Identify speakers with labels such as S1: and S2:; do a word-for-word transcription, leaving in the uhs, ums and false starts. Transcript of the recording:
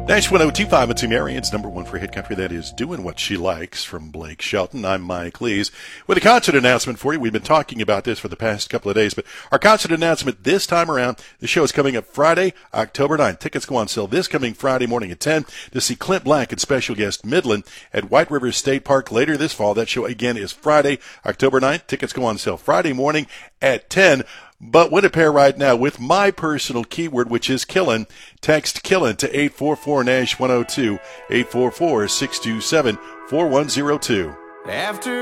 S1: Nash one oh two point five, it's Marion's number one for hit country. That is Doing What She Likes from Blake Shelton. I'm Mike Lees with a concert announcement for you. We've been talking about this for the past couple of days, but our concert announcement this time around, the show is coming up Friday, October ninth. Tickets go on sale this coming Friday morning at ten to see Clint Black and special guest Midland at White River State Park later this fall. That show again is Friday, October ninth. Tickets go on sale Friday morning at ten. But win a pair right now with my personal keyword, which is Killin'. Text Killin' to eight four four Nash one oh two, eight four four, six two seven, four one zero two.
S2: After